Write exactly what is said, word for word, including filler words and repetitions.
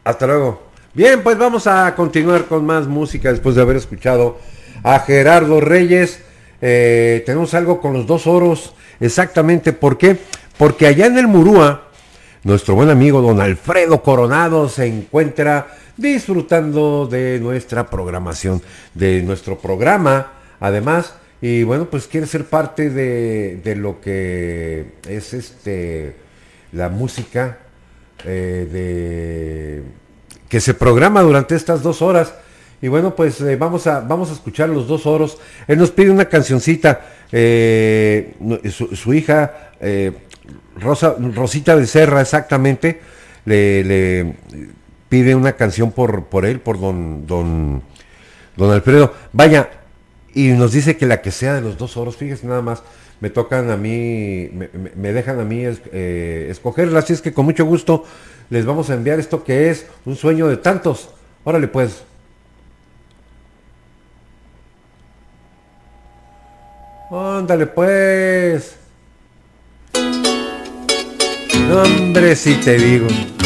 Hasta luego. Bien, pues vamos a continuar con más música después de haber escuchado a Gerardo Reyes. Eh, tenemos algo con los dos oros. Exactamente, ¿por qué? Porque allá en el Murúa, nuestro buen amigo don Alfredo Coronado se encuentra disfrutando de nuestra programación, de nuestro programa, además, y bueno, pues quiere ser parte de, de lo que es este la música eh, de que se programa durante estas dos horas. Y bueno, pues eh, vamos a vamos a escuchar los dos oros. Él nos pide una cancioncita. Eh, su, su hija eh, Rosa, Rosita Becerra, exactamente, le, le pide una canción por, por él, por don, don, don Alfredo. Vaya, y nos dice que la que sea de los dos oros, fíjese nada más, me tocan a mí, me, me dejan a mí es, eh, escogerla, así es que con mucho gusto les vamos a enviar esto que es un sueño de tantos. Órale pues. Ándale pues. No, hombre, si te digo.